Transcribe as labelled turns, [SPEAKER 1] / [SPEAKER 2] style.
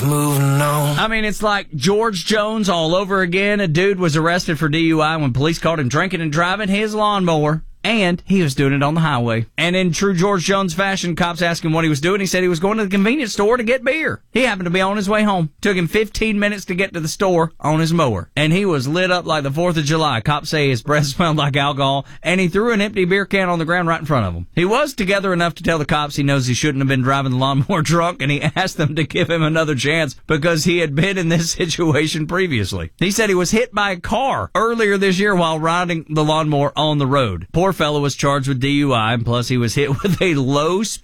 [SPEAKER 1] moving on.
[SPEAKER 2] I mean, it's like George Jones all over again. A dude was arrested for DUI when police caught him drinking and driving his lawnmower. And he was doing it on the highway. And in true George Jones fashion, cops asked him what he was doing. He said he was going to the convenience store to get beer. He happened to be on his way home. Took him 15 minutes to get to the store on his mower. And he was lit up like the 4th of July. Cops say his breath smelled like alcohol. And he threw an empty beer can on the ground right in front of him. He was together enough to tell the cops he knows he shouldn't have been driving the lawnmower drunk. And he asked them to give him another chance because he had been in this situation previously. He said he was hit by a car earlier this year while riding the lawnmower on the road. Poor fellow was charged with DUI, and plus he was hit with a low